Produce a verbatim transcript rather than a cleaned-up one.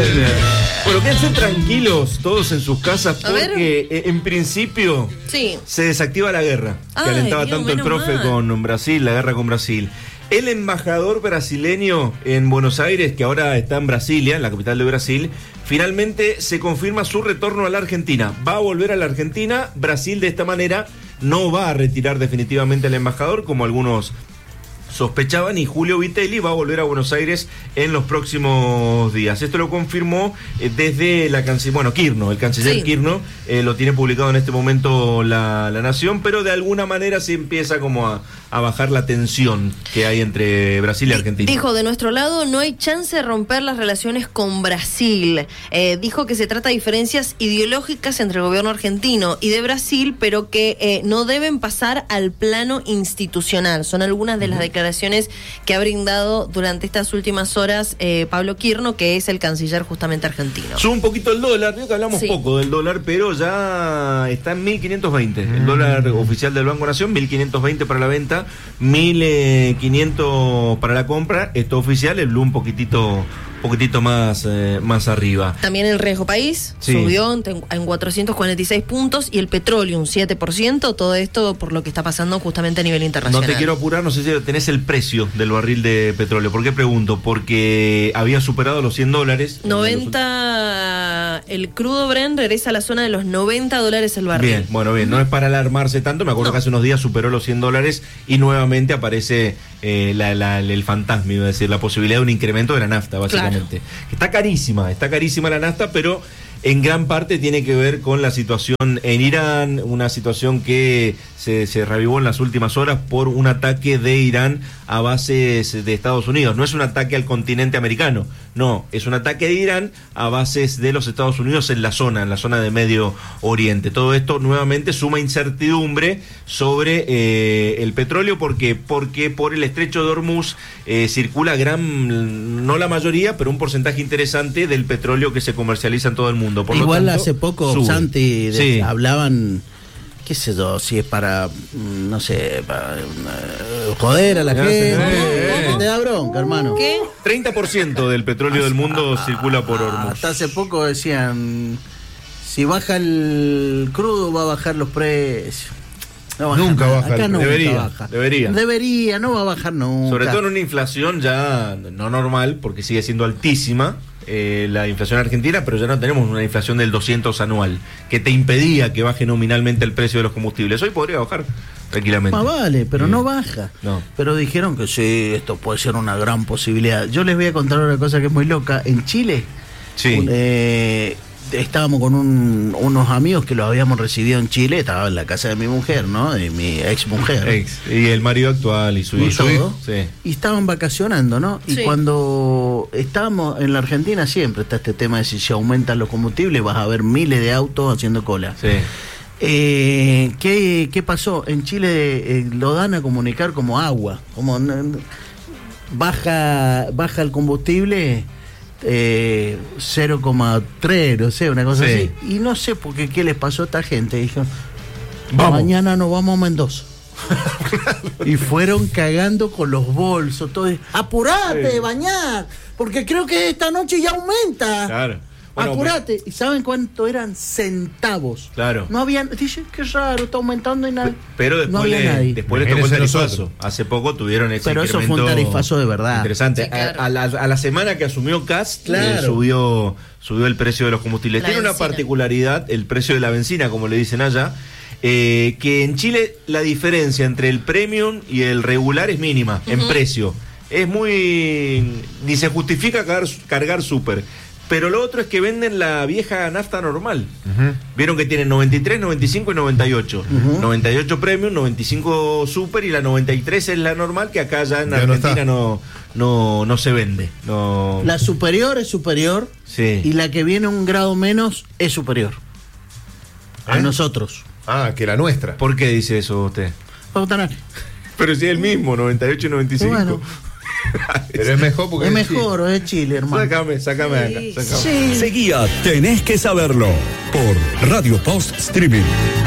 Bueno, quédense tranquilos todos en sus casas porque eh, en principio sí. se desactiva la guerra. Ay, que alentaba Dios, tanto el profe mal. con Brasil, la guerra con Brasil. El embajador brasileño en Buenos Aires, que ahora está en Brasilia, en la capital de Brasil, finalmente se confirma su retorno a la Argentina. Va a volver a la Argentina. Brasil de esta manera no va a retirar definitivamente al embajador, como algunos sospechaban, y Julio Vitelli va a volver a Buenos Aires en los próximos días. Esto lo confirmó eh, desde la canciller, bueno, Kirchner, el canciller sí. Kirchner, eh, lo tiene publicado en este momento la, la Nación, pero de alguna manera se empieza como a, a bajar la tensión que hay entre Brasil y Argentina. Dijo, de nuestro lado no hay chance de romper las relaciones con Brasil. Eh, dijo que se trata de diferencias ideológicas entre el gobierno argentino y de Brasil, pero que eh, no deben pasar al plano institucional. Son algunas de las uh-huh. declaraciones que ha brindado durante estas últimas horas eh, Pablo Kirchner, que es el canciller justamente argentino. Sube un poquito el dólar, creo que hablamos sí. poco del dólar, pero ya está en mil quinientos veinte. Mm. El dólar oficial del Banco Nación, mil quinientos veinte para la venta, mil quinientos para la compra. Esto oficial, el blue un poquitito... poquitito más, eh, más arriba. También el riesgo país sí. subió en, en cuatrocientos cuarenta y seis puntos y el petróleo un siete por ciento, todo esto por lo que está pasando justamente a nivel internacional. No te quiero apurar, no sé si tenés el precio del barril de petróleo. ¿Por qué pregunto? Porque había superado los cien dólares. noventa, el crudo Brent regresa a la zona de los noventa dólares el barril. Bien, bueno, bien, no es para alarmarse tanto, me acuerdo no. que hace unos días superó los cien dólares y nuevamente aparece eh, la, la, el fantasma, iba a decir, la posibilidad de un incremento de la nafta, básicamente. Claro. Está carísima, está carísima la nafta, pero en gran parte tiene que ver con la situación en Irán, una situación que se, se revivó en las últimas horas por un ataque de Irán a bases de Estados Unidos. No es un ataque al continente americano, no, es un ataque de Irán a bases de los Estados Unidos en la zona, en la zona de Medio Oriente. Todo esto nuevamente suma incertidumbre sobre eh, el petróleo, porque porque por el estrecho de Hormuz eh, circula gran, no la mayoría, pero un porcentaje interesante del petróleo que se comercializa en todo el mundo. Por Igual lo tanto, hace poco, sube. Santi, de, sí. hablaban, qué sé yo, si es para, no sé, para uh, joder a la ya gente. Eh, ¿Qué te da bronca, hermano? ¿Qué? treinta por ciento del petróleo del mundo ah, circula por Hormuz. Hasta hace poco decían, si baja el crudo va a bajar los precios. No baja nunca nada. baja, Acá nunca debería, baja. debería. Debería, no va a bajar nunca. Sobre todo en una inflación ya no normal, porque sigue siendo altísima eh, la inflación argentina, pero ya no tenemos una inflación del doscientos anual, que te impedía que baje nominalmente el precio de los combustibles. Hoy podría bajar tranquilamente. Más vale, pero sí. no baja. No. Pero dijeron que sí, esto puede ser una gran posibilidad. Yo les voy a contar una cosa que es muy loca. En Chile, sí. un, eh, estábamos con un, unos amigos que los habíamos recibido en Chile, estaba en la casa de mi mujer, ¿no? De mi ex mujer. Ex. Y el marido actual y su y hijo. todo. Sí. Y estaban vacacionando, ¿no? Y sí. cuando estábamos en la Argentina siempre está este tema de si se aumentan los combustibles, vas a ver miles de autos haciendo cola. Sí. Eh, ¿qué, ¿Qué pasó? En Chile eh, lo dan a comunicar como agua, como n- baja, baja el combustible eh, cero coma tres, no sé, una cosa sí. así. Y no sé por qué, qué les pasó a esta gente. Dijeron, vamos. Mañana nos vamos a Mendoza. Y fueron cagando con los bolsos, todo. Apurate, sí. bañar, porque creo que esta noche ya aumenta. Claro. Bueno, apurate. Pues, ¿y saben cuánto eran? Centavos. Claro. No habían. Dicen, qué raro, está aumentando y nada. Pero después, no había le, nadie. después les tocó el tarifazo. Hace poco tuvieron ese Pero eso fue un tarifazo de verdad. Interesante. Sí, claro. a, a, la, a la semana que asumió Cast, claro. eh, subió, subió el precio de los combustibles. La Tiene benzina. una particularidad, el precio de la benzina, como le dicen allá, eh, que en Chile la diferencia entre el premium y el regular es mínima, uh-huh. en precio. Es muy... ni se justifica cargar, cargar súper. Pero lo otro es que venden la vieja nafta normal. Uh-huh. Vieron que tienen noventa y tres, noventa y cinco y noventa y ocho. Uh-huh. noventa y ocho Premium, noventa y cinco Super y la noventa y tres es la normal, que acá ya en ya Argentina no, no, no, no se vende. No... La superior es superior, sí. y la que viene un grado menos es superior. ¿Eh? A nosotros. Ah, que la nuestra. ¿Por qué dice eso usted? Pero si es el mismo, noventa y ocho y noventa y cinco. Bueno. Pero es mejor porque es mejor, es Chile, hermano. Sácame, sácame sí. acá. Sácame. Sí. Seguía Tenés que Saberlo por Radio Post Streaming.